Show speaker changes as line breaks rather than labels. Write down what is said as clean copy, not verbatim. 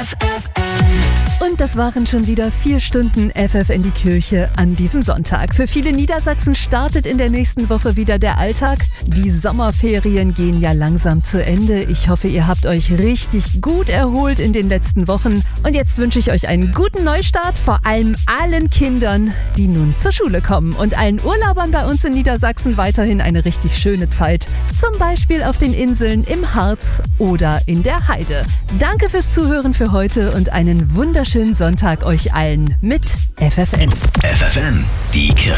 Und das waren schon wieder 4 Stunden FF in die Kirche an diesem Sonntag. Für viele Niedersachsen startet in der nächsten Woche wieder der Alltag. Die Sommerferien gehen ja langsam zu Ende. Ich hoffe, ihr habt euch richtig gut erholt in den letzten Wochen. Und jetzt wünsche ich euch einen guten Neustart, vor allem allen Kindern, die nun zur Schule kommen. Und allen Urlaubern bei uns in Niedersachsen weiterhin eine richtig schöne Zeit. Zum Beispiel auf den Inseln, im Harz oder in der Heide. Danke fürs Zuhören für heute und einen wunderschönen Sonntag euch allen mit FFN.
FFN, die Kirche.